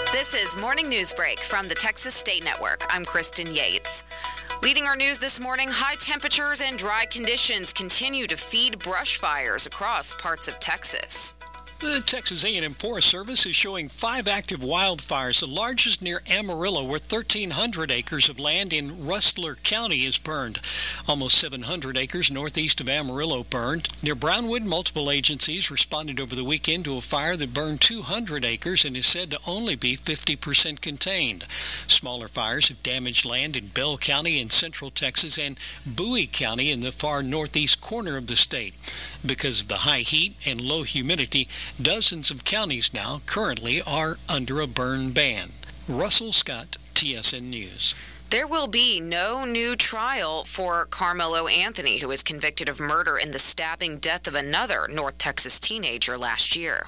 This is Morning News Break from the Texas State Network. I'm Kristen Yates. Leading our news this morning, high temperatures and dry conditions continue to feed brush fires across parts of Texas. The Texas A&M Forest Service is showing 5 active wildfires, the largest near Amarillo, where 1,300 acres of land in Rustler County is burned. Almost 700 acres northeast of Amarillo burned. Near Brownwood, multiple agencies responded over the weekend to a fire that burned 200 acres and is said to only be 50% contained. Smaller fires have damaged land in Bell County in central Texas and Bowie County in the far northeast corner of the state. Because of the high heat and low humidity, dozens of counties now currently are under a burn ban. Russell Scott, TSN News. There will be no new trial for Carmelo Anthony, who was convicted of murder in the stabbing death of another North Texas teenager last year.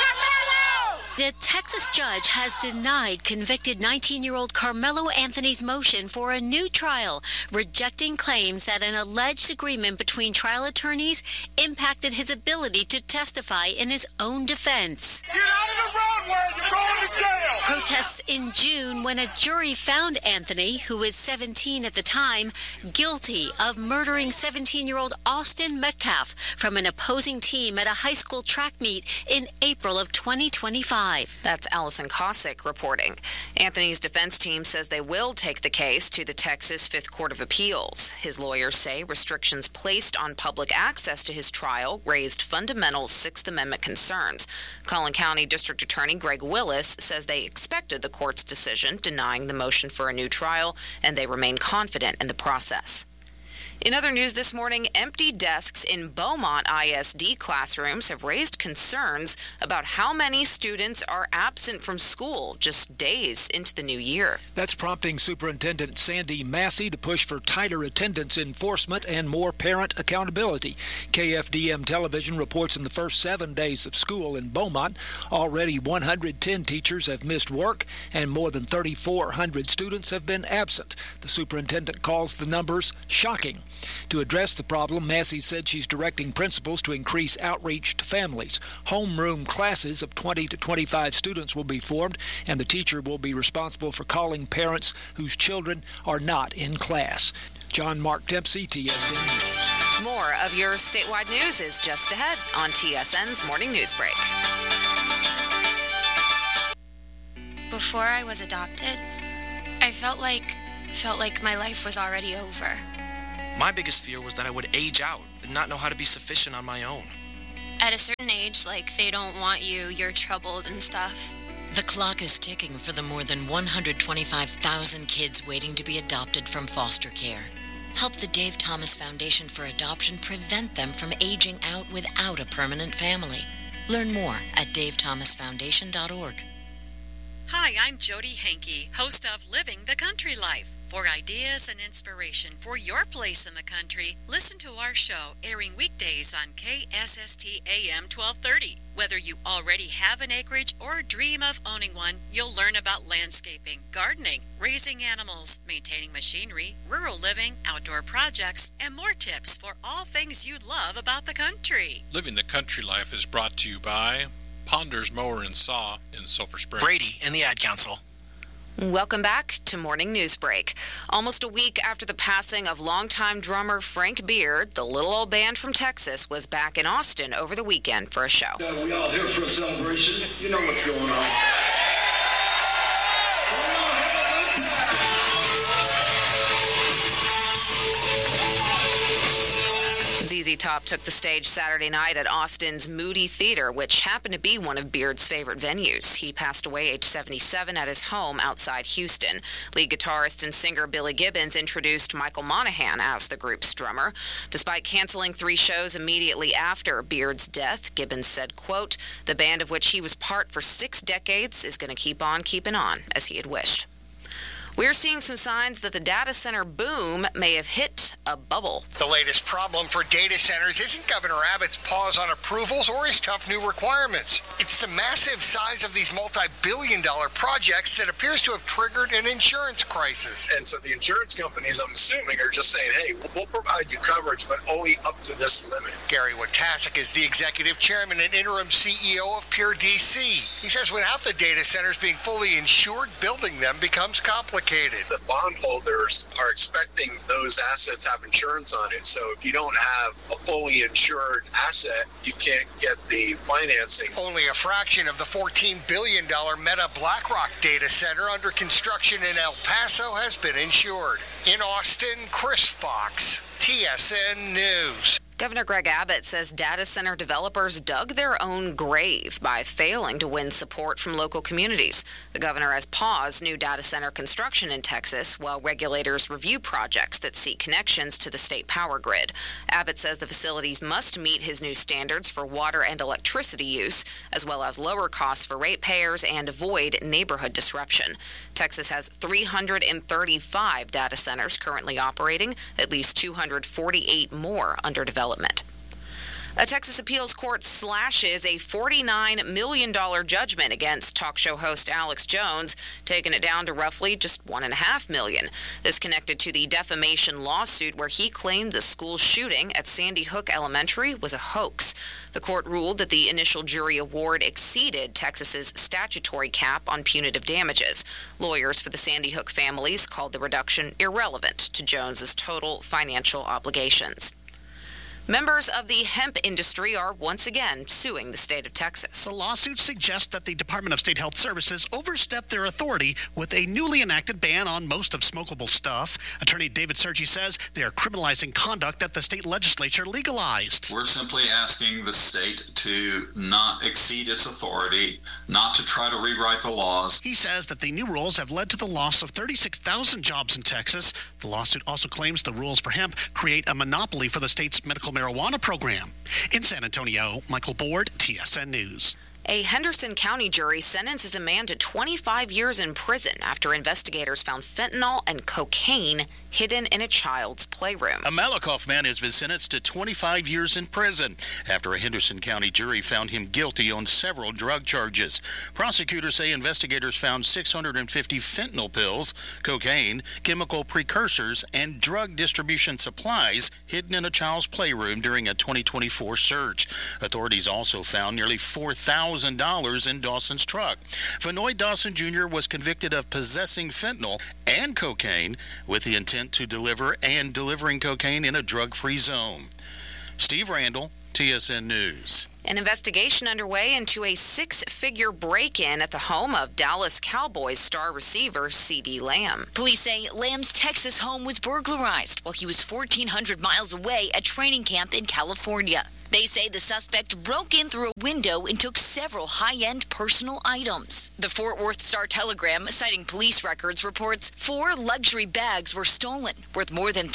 The Texas judge has denied convicted 19-year-old Carmelo Anthony's motion for a new trial, rejecting claims that an alleged agreement between trial attorneys impacted his ability to testify in his own defense. Get out of the roadway, you're going to jail! Protests in June when a jury found Anthony, who was 17 at the time, guilty of murdering 17-year-old Austin Metcalf from an opposing team at a high school track meet in April of 2025. That's Allison Cossack reporting. Anthony's defense team says they will take the case to the Texas Fifth Court of Appeals. His lawyers say restrictions placed on public access to his trial raised fundamental Sixth Amendment concerns. Collin County District Attorney Greg Willis says they expected the court's decision denying the motion for a new trial, and they remain confident in the process. In other news this morning, empty desks in Beaumont ISD classrooms have raised concerns about how many students are absent from school just days into the new year. That's prompting Superintendent Sandy Massey to push for tighter attendance enforcement and more parent accountability. KFDM Television reports in the first 7 days of school in Beaumont, already 110 teachers have missed work and more than 3,400 students have been absent. The superintendent calls the numbers shocking. To address the problem, Massey said she's directing principals to increase outreach to families. Homeroom classes of 20 to 25 students will be formed, and the teacher will be responsible for calling parents whose children are not in class. John Mark Dempsey, TSN News. More of your statewide news is just ahead on TSN's Morning News Break. Before I was adopted, I felt like my life was already over. My biggest fear was that I would age out and not know how to be sufficient on my own. At a certain age, like they don't want you, you're troubled and stuff. The clock is ticking for the more than 125,000 kids waiting to be adopted from foster care. Help the Dave Thomas Foundation for Adoption prevent them from aging out without a permanent family. Learn more at davethomasfoundation.org. Hi, I'm Jody Hankey, host of Living the Country Life. For ideas and inspiration for your place in the country, listen to our show airing weekdays on KSST AM 1230. Whether you already have an acreage or dream of owning one, you'll learn about landscaping, gardening, raising animals, maintaining machinery, rural living, outdoor projects, and more tips for all things you love about the country. Living the Country Life is brought to you by Ponders Mower and Saw in Sulphur Springs. Brady and the Ad Council. Welcome back to Morning News Break. Almost a week after the passing of longtime drummer Frank Beard, the little old band from Texas was back in Austin over the weekend for a show. We all here for a celebration. You know what's going on. ZZ Top took the stage Saturday night at Austin's Moody Theater, which happened to be one of Beard's favorite venues. He passed away age 77 at his home outside Houston. Lead guitarist and singer Billy Gibbons introduced Michael Monaghan as the group's drummer. Despite canceling 3 shows immediately after Beard's death, Gibbons said, quote, "The band of which he was part for 6 decades is going to keep on keeping on," as he had wished. We're seeing some signs that the data center boom may have hit a bubble. The latest problem for data centers isn't Governor Abbott's pause on approvals or his tough new requirements. It's the massive size of these multi-billion-dollar projects that appears to have triggered an insurance crisis. And so the insurance companies, I'm assuming, are just saying, hey, we'll provide you coverage, but only up to this limit. Gary Wojtaszek is the executive chairman and interim CEO of Pure DC. He says without the data centers being fully insured, building them becomes complicated. The bondholders are expecting those assets have insurance on it. So if you don't have a fully insured asset, you can't get the financing. Only a fraction of the $14 billion Meta BlackRock data center under construction in El Paso has been insured. In Austin, Chris Fox, TSN News. Governor Greg Abbott says data center developers dug their own grave by failing to win support from local communities. The governor has paused new data center construction in Texas while regulators review projects that seek connections to the state power grid. Abbott says the facilities must meet his new standards for water and electricity use, as well as lower costs for ratepayers and avoid neighborhood disruption. Texas has 335 data centers currently operating, at least 248 more under development. A Texas appeals court slashes a $49 million judgment against talk show host Alex Jones, taking it down to roughly just $1.5 million. This connected to the defamation lawsuit where he claimed the school shooting at Sandy Hook Elementary was a hoax. The court ruled that the initial jury award exceeded Texas's statutory cap on punitive damages. Lawyers for the Sandy Hook families called the reduction irrelevant to Jones's total financial obligations. Members of the hemp industry are once again suing the state of Texas. The lawsuit suggests that the Department of State Health Services overstepped their authority with a newly enacted ban on most of smokable stuff. Attorney David Sergi says they are criminalizing conduct that the state legislature legalized. We're simply asking the state to not exceed its authority, not to try to rewrite the laws. He says that the new rules have led to the loss of 36,000 jobs in Texas. The lawsuit also claims the rules for hemp create a monopoly for the state's medical marijuana program. In San Antonio, Michael Board, TSN News. A Henderson County jury sentences a man to 25 years in prison after investigators found fentanyl and cocaine hidden in a child's playroom. A Malakoff man has been sentenced to 25 years in prison after a Henderson County jury found him guilty on several drug charges. Prosecutors say investigators found 650 fentanyl pills, cocaine, chemical precursors, and drug distribution supplies hidden in a child's playroom during a 2024 search. Authorities also found nearly $4,000 in Dawson's truck. Vanoy Dawson Jr. was convicted of possessing fentanyl and cocaine with the intent to deliver and delivering cocaine in a drug-free zone. Steve Randall, TSN News. An investigation underway into a six-figure break-in at the home of Dallas Cowboys star receiver CeeDee Lamb. Police say Lamb's Texas home was burglarized while he was 1,400 miles away at training camp in California. They say the suspect broke in through a window and took several high-end personal items. The Fort Worth Star-Telegram, citing police records, reports 4 luxury bags were stolen, worth more than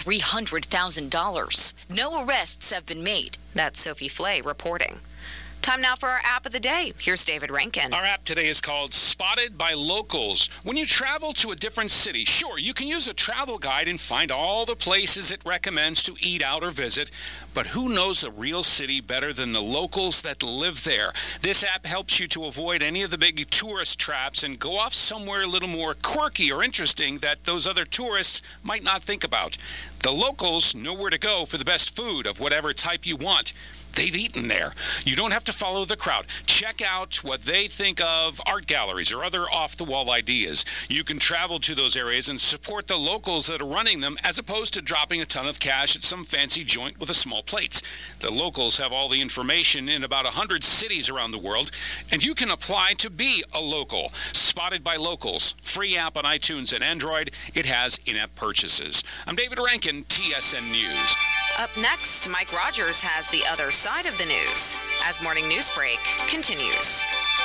$300,000. No arrests have been made. That's Sophie Flay reporting. Time now for our app of the day. Here's David Rankin. Our app today is called Spotted by Locals. When you travel to a different city, sure, you can use a travel guide and find all the places it recommends to eat out or visit, but who knows a real city better than the locals that live there? This app helps you to avoid any of the big tourist traps and go off somewhere a little more quirky or interesting that those other tourists might not think about. The locals know where to go for the best food of whatever type you want. They've eaten there. You don't have to follow the crowd. Check out what they think of art galleries or other off-the-wall ideas. You can travel to those areas and support the locals that are running them as opposed to dropping a ton of cash at some fancy joint with a small plates. The locals have all the information in about 100 cities around the world, and you can apply to be a local. Spotted by Locals. Free app on iTunes and Android. It has in-app purchases. I'm David Rankin, TSN News. Up next, Mike Rogers has the other side of the news as Morning Newsbreak continues.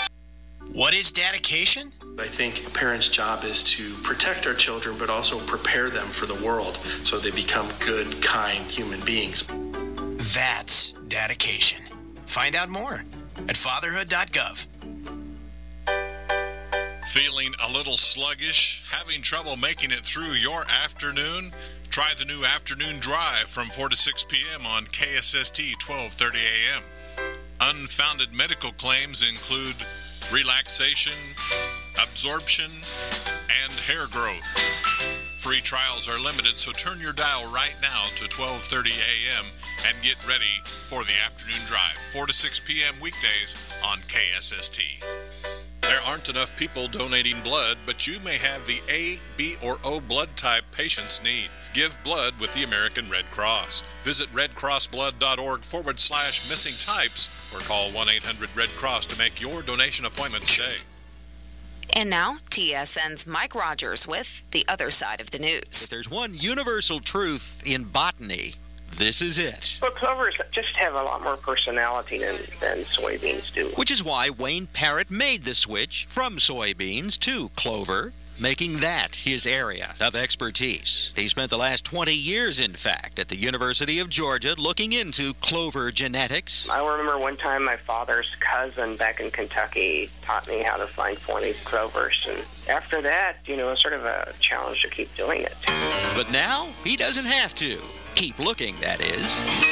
What is dedication? I think a parent's job is to protect our children, but also prepare them for the world so they become good, kind human beings. That's dedication. Find out more at fatherhood.gov. Feeling a little sluggish? Having trouble making it through your afternoon? Try the new Afternoon Drive from 4 to 6 p.m. on KSST 1230 a.m. Unfounded medical claims include relaxation, absorption, and hair growth. Free trials are limited, so turn your dial right now to 1230 a.m. and get ready for the Afternoon Drive, 4 to 6 p.m. weekdays on KSST. There aren't enough people donating blood, but you may have the A, B, or O blood type patients need. Give blood with the American Red Cross. Visit redcrossblood.org/missing types or call 1-800-RED-CROSS to make your donation appointment today. And now, TSN's Mike Rogers with the other side of the news. If there's one universal truth in botany, this is it. Well, clovers just have a lot more personality than soybeans do. Which is why Wayne Parrott made the switch from soybeans to clover, making that his area of expertise. He spent the last 20 years, in fact, at the University of Georgia looking into clover genetics. I remember one time my father's cousin back in Kentucky taught me how to find four-leaf clovers, and after that, it was sort of a challenge to keep doing it. But now, he doesn't have to. Keep looking, that is.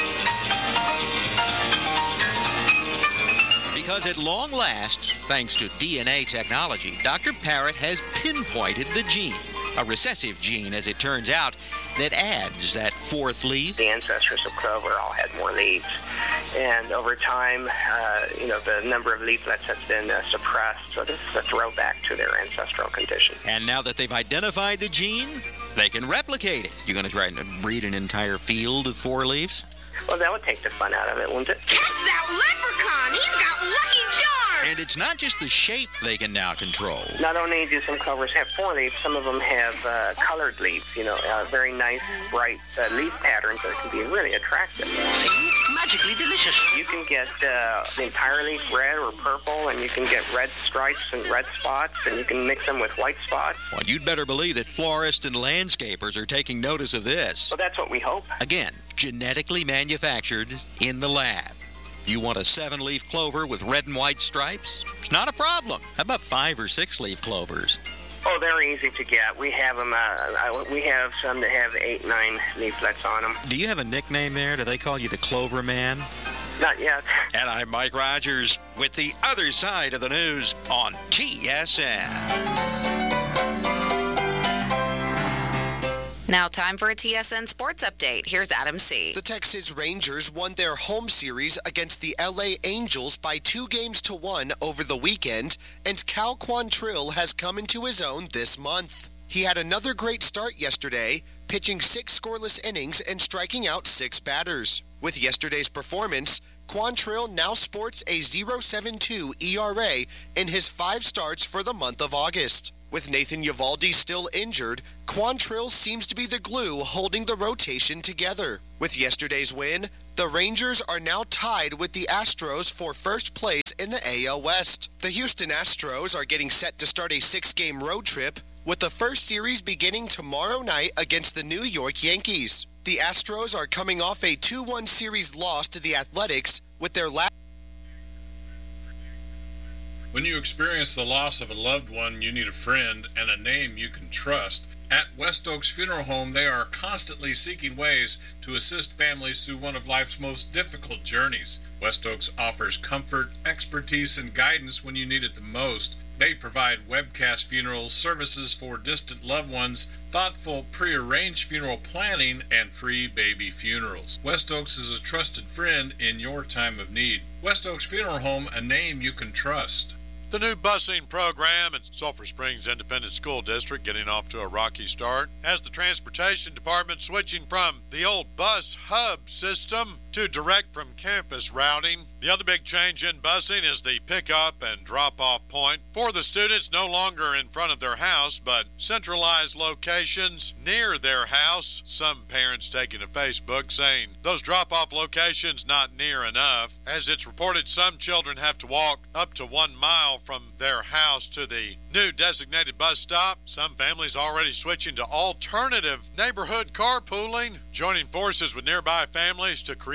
Because at long last, thanks to DNA technology, Dr. Parrott has pinpointed the gene, a recessive gene, as it turns out, that adds that fourth leaf. The ancestors of clover all had more leaves, and over time, the number of leaflets has been suppressed, so this is a throwback to their ancestral condition. And now that they've identified the gene, they can replicate it. You're going to try and breed an entire field of four leaves? Well, that would take the fun out of it, wouldn't it? Catch that leprechaun! He's got Lucky Charms! And it's not just the shape they can now control. Not only do some clovers have four leaves, some of them have colored leaves, very nice, bright leaf patterns that can be really attractive. Magically delicious. You can get the entire leaf red or purple, and you can get red stripes and red spots, and you can mix them with white spots. Well, you'd better believe that florists and landscapers are taking notice of this. Well, that's what we hope. Again, genetically manufactured in the lab. You want a 7-leaf clover with red and white stripes? It's not a problem. How about 5 or 6-leaf clovers? Oh, they're easy to get. We have them. We have some that have 8, 9 leaflets on them. Do you have a nickname there? Do they call you the Clover Man? Not yet. And I'm Mike Rogers with the other side of the news on TSN. Now time for a TSN Sports Update. Here's Adam C. The Texas Rangers won their home series against the LA Angels by 2-1 over the weekend, and Cal Quantrill has come into his own this month. He had another great start yesterday, pitching 6 scoreless innings and striking out 6 batters. With yesterday's performance, Quantrill now sports a 0.72 ERA in his 5 starts for the month of August. With Nathan Eovaldi still injured, Quantrill seems to be the glue holding the rotation together. With yesterday's win, the Rangers are now tied with the Astros for first place in the AL West. The Houston Astros are getting set to start a 6-game road trip, with the first series beginning tomorrow night against the New York Yankees. The Astros are coming off a 2-1 series loss to the Athletics with their last. When you experience the loss of a loved one, you need a friend and a name you can trust. At West Oaks Funeral Home, they are constantly seeking ways to assist families through one of life's most difficult journeys. West Oaks offers comfort, expertise, and guidance when you need it the most. They provide webcast funeral services for distant loved ones, thoughtful pre-arranged funeral planning, and free baby funerals. West Oaks is a trusted friend in your time of need. West Oaks Funeral Home, a name you can trust. The new busing program in Sulphur Springs Independent School District getting off to a rocky start as the Transportation Department switching from the old bus hub system to direct from campus routing. The other big change in busing is the pickup and drop-off point for the students, no longer in front of their house, but centralized locations near their house. Some parents taking to Facebook saying those drop-off locations not near enough, as it's reported some children have to walk up to 1 mile from their house to the new designated bus stop. Some families already switching to alternative neighborhood carpooling, joining forces with nearby families to create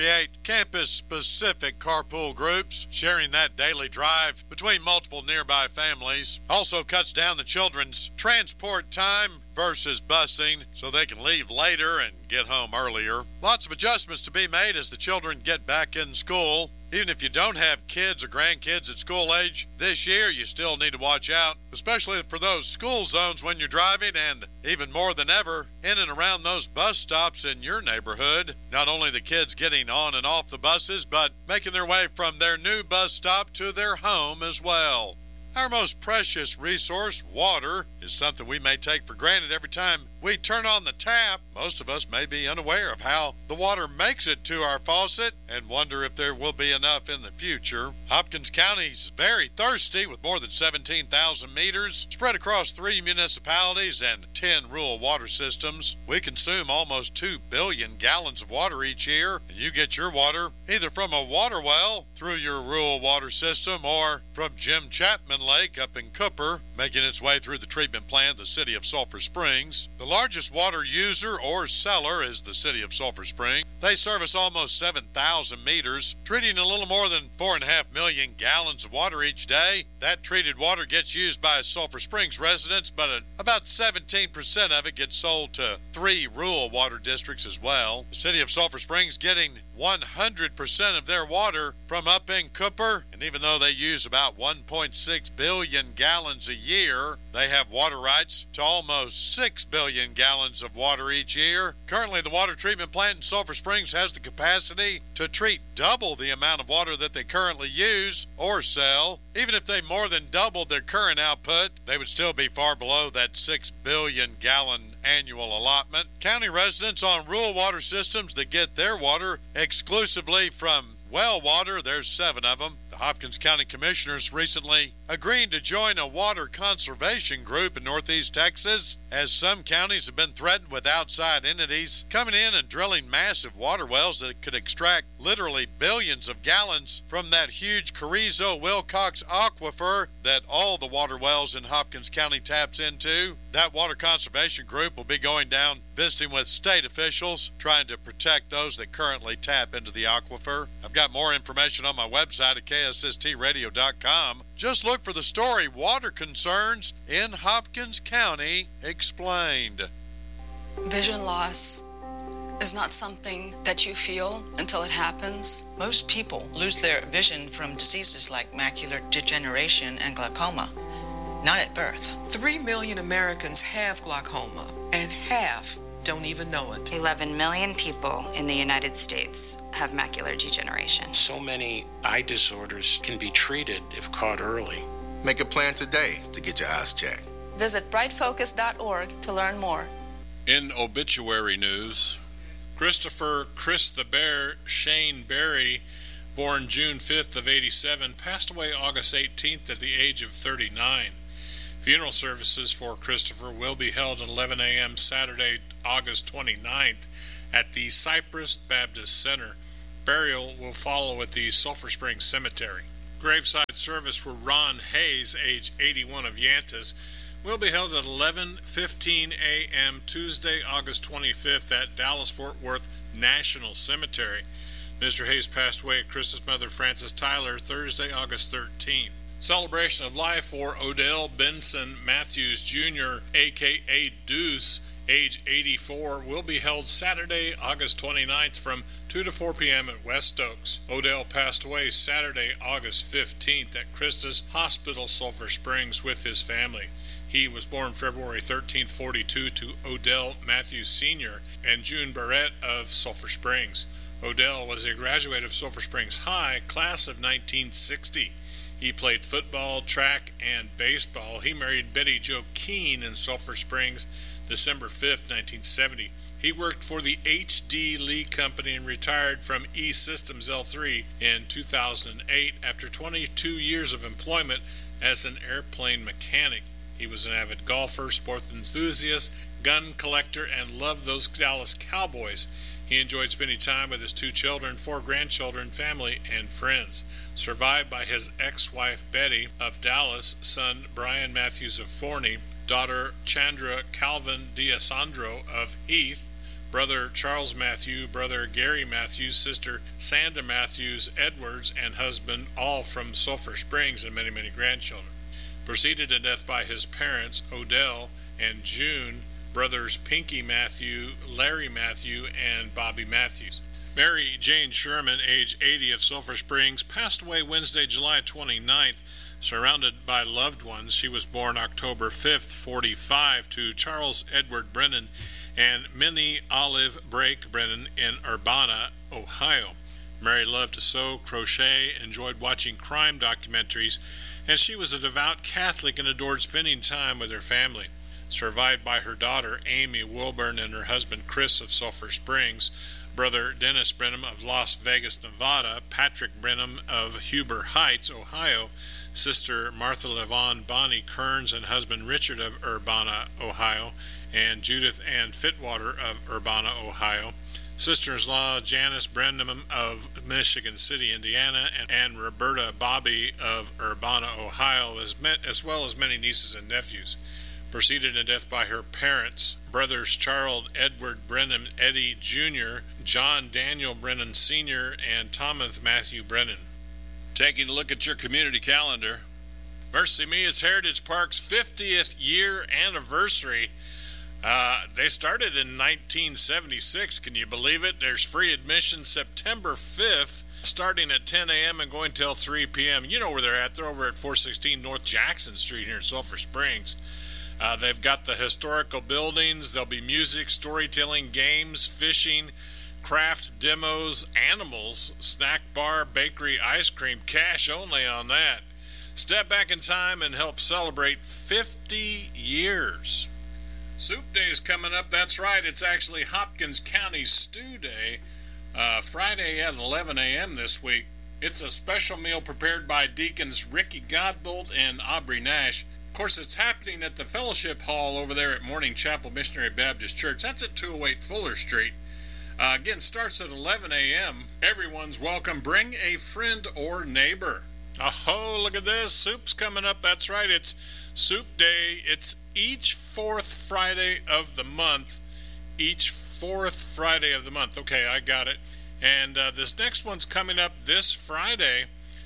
create campus-specific carpool groups, sharing that daily drive between multiple nearby families. Also cuts down the children's transport time versus busing so they can leave later and get home earlier. Lots of adjustments to be made as the children get back in school. Even if you don't have kids or grandkids at school age, this year you still need to watch out, especially for those school zones when you're driving, and even more than ever, in and around those bus stops in your neighborhood. Not only the kids getting on and off the buses, but making their way from their new bus stop to their home as well. Our most precious resource, water, is something we may take for granted every time we turn on the tap. Most of us may be unaware of how the water makes it to our faucet and wonder if there will be enough in the future. Hopkins County's very thirsty, with more than 17,000 meters spread across 3 municipalities and 10 rural water systems. We consume almost 2 billion gallons of water each year, and you get your water either from a water well through your rural water system or from Jim Chapman Lake up in Cooper, making its way through the treatment plant of the city of Sulphur Springs. The largest water user or seller is the city of Sulphur Springs. They service almost 7,000 meters, treating a little more than 4.5 million gallons of water each day. That treated water gets used by Sulphur Springs residents, but about 17% of it gets sold to 3 rural water districts as well. The city of Sulphur Springs getting 100% of their water from up in Cooper, and even though they use about 1.6 billion gallons a year, they have water rights to almost 6 billion gallons of water each year. Currently, the water treatment plant in Sulphur Springs has the capacity to treat double the amount of water that they currently use or sell. Even if they more than doubled their current output, they would still be far below that 6 billion gallon annual allotment. County residents on rural water systems that get their water exclusively from well water, there's 7 of them. The Hopkins County Commissioners recently agreed to join a water conservation group in Northeast Texas, as some counties have been threatened with outside entities coming in and drilling massive water wells that could extract literally billions of gallons from that huge Carrizo-Wilcox aquifer that all the water wells in Hopkins County taps into. That water conservation group will be going down visiting with state officials, trying to protect those that currently tap into the aquifer. I've got more information on my website at KSSTradio.com. Just look for the story, Water Concerns in Hopkins County Explained. Vision loss is not something that you feel until it happens. Most people lose their vision from diseases like macular degeneration and glaucoma, not at birth. 3 million Americans have glaucoma, and half don't even know it. 11 million people in the United States have macular degeneration. So many eye disorders can be treated if caught early. Make a plan today to get your eyes checked. Visit brightfocus.org to learn more. In obituary news, Christopher Chris the Bear Shane Berry, born June 5th of 87, passed away August 18th at the age of 39. Funeral services for Christopher will be held at 11 a.m. Saturday, August 29th at the Cypress Baptist Center. Burial will follow at the Sulphur Springs Cemetery. Graveside service for Ron Hayes, age 81 of Yantas, will be held at 11:15 a.m. Tuesday, August 25th at Dallas-Fort Worth National Cemetery. Mr. Hayes passed away at Chris's mother, Frances Tyler, Thursday, August 13th. Celebration of life for Odell Benson Matthews Jr., a.k.a. Deuce, age 84, will be held Saturday, August 29th from 2 to 4 p.m. at West Oaks. Odell passed away Saturday, August 15th at Christus Hospital, Sulphur Springs, with his family. He was born February 13, 42, to Odell Matthews Sr. and June Barrett of Sulphur Springs. Odell was a graduate of Sulphur Springs High, class of 1960. He played football, track, and baseball. He married Betty Jo Keene in Sulphur Springs, December 5, 1970. He worked for the H.D. Lee Company and retired from E-Systems L3 in 2008 after 22 years of employment as an airplane mechanic. He was an avid golfer, sports enthusiast, gun collector, and loved those Dallas Cowboys. He enjoyed spending time with his 2 children, 4 grandchildren, family, and friends. Survived by his ex-wife Betty of Dallas, son Brian Matthews of Forney, daughter Chandra Calvin D'Alessandro of Heath, brother Charles Matthew, brother Gary Matthews, sister Sandra Matthews Edwards, and husband, all from Sulphur Springs, and many, many grandchildren. Preceded in death by his parents, Odell and June, brothers Pinky Matthew, Larry Matthew, and Bobby Matthews. Mary Jane Sherman, age 80, of Sulphur Springs, passed away Wednesday, July 29th, surrounded by loved ones. She was born October 5th, 45, to Charles Edward Brennan and Minnie Olive Brake Brennan in Urbana, Ohio. Mary loved to sew, crochet, enjoyed watching crime documentaries, and she was a devout Catholic and adored spending time with her family. Survived by her daughter, Amy Wilburn, and her husband, Chris, of Sulphur Springs, brother Dennis Brenham of Las Vegas, Nevada, Patrick Brenham of Huber Heights, Ohio, sister Martha Levon Bonnie Kearns and husband Richard of Urbana, Ohio, and Judith Ann Fitwater of Urbana, Ohio, sisters-in-law Janice Brenham of Michigan City, Indiana, and Roberta Bobby of Urbana, Ohio, as well as many nieces and nephews. Preceded in death by her parents, brothers Charles Edward Brennan Eddie Jr., John Daniel Brennan Sr., and Thomas Matthew Brennan. Taking a look at your community calendar, Mercy Me is Heritage Park's 50th year anniversary. They started in 1976. Can you believe it? There's free admission September 5th, starting at 10 a.m. and going till 3 p.m. You know where they're at. They're over at 416 North Jackson Street here in Sulphur Springs. They've got the historical buildings. There'll be music, storytelling, games, fishing, craft demos, animals, snack bar, bakery, ice cream, cash only on that. Step back in time and help celebrate 50 years. Soup Day is coming up. That's right. It's actually Hopkins County Stew Day, Friday at 11 a.m. this week. It's a special meal prepared by Deacons Ricky Godbolt and Aubrey Nash. Of course, it's happening at the Fellowship Hall over there at Morning Chapel Missionary Baptist Church. That's at 208 Fuller Street. Again, starts at 11 a.m. Everyone's welcome. Bring a friend or neighbor. Oh, look at this. Soup's coming up. That's right. It's Soup Day. It's each fourth Friday of the month. Each fourth Friday of the month. Okay, I got it. And this next one's coming up this Friday.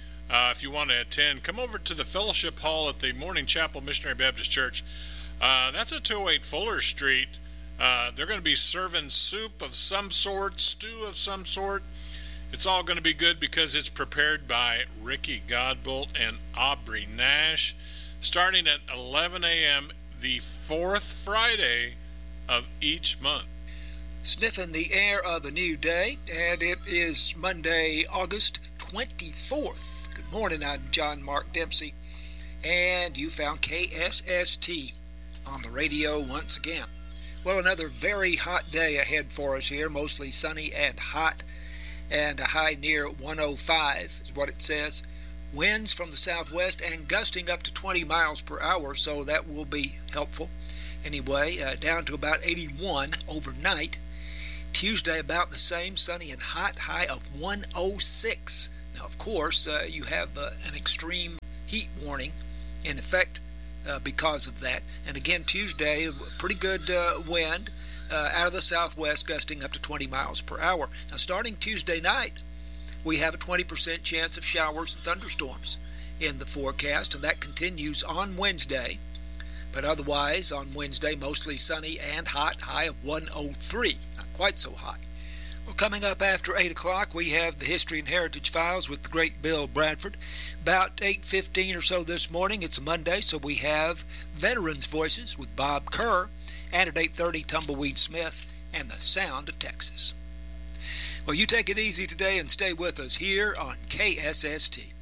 If you want to attend, come over to the Fellowship Hall at the Morning Chapel Missionary Baptist Church. That's at 208 Fuller Street. They're going to be serving soup of some sort, stew of some sort. It's all going to be good because it's prepared by Ricky Godbolt and Aubrey Nash, starting at 11 a.m. the fourth Friday of each month. Sniffing the air of a new day, and it is Monday, August 24th. Good morning, I'm John Mark Dempsey, and you found KSST on the radio once again. Well, another very hot day ahead for us here, mostly sunny and hot, and a high near 105 is what it says. Winds from the southwest and gusting up to 20 miles per hour, so that will be helpful. Anyway, down to about 81 overnight. Tuesday about the same, sunny and hot, high of 106. Now, of course, you have an extreme heat warning in effect because of that. And again, Tuesday, pretty good wind out of the southwest, gusting up to 20 miles per hour. Now, starting Tuesday night, we have a 20% chance of showers and thunderstorms in the forecast, and that continues on Wednesday. But otherwise, on Wednesday, mostly sunny and hot, high of 103. Not quite so hot. Well, coming up after 8 o'clock, we have the History and Heritage Files with the great Bill Bradford. About 8:15 or so this morning, it's a Monday, so we have Veterans Voices with Bob Kerr, and at 8:30, Tumbleweed Smith and the Sound of Texas. Well, you take it easy today and stay with us here on KSST.